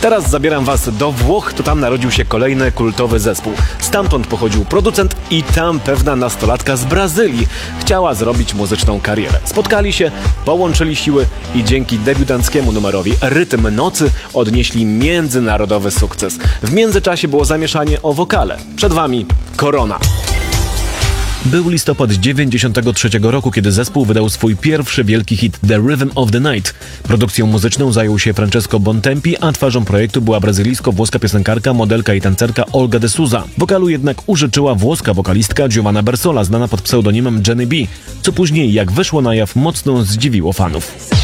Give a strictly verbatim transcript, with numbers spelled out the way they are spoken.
Teraz zabieram was do Włoch, to tam narodził się kolejny kultowy zespół. Stamtąd pochodził producent i tam pewna nastolatka z Brazylii chciała zrobić muzyczną karierę. Spotkali się, połączyli siły i dzięki debiutanckiemu numerowi Rytm Nocy odnieśli międzynarodowy sukces. W międzyczasie było zamieszanie o wokale. Przed wami Corona. Był listopad dziewięćdziesiątego trzeciego roku, kiedy zespół wydał swój pierwszy wielki hit The Rhythm of the Night. Produkcją muzyczną zajął się Francesco Bontempi, a twarzą projektu była brazylijsko-włoska piosenkarka, modelka i tancerka Olga de Souza. Wokalu jednak użyczyła włoska wokalistka Giovanna Bersola, znana pod pseudonimem Jenny B, co później, jak wyszło na jaw, mocno zdziwiło fanów.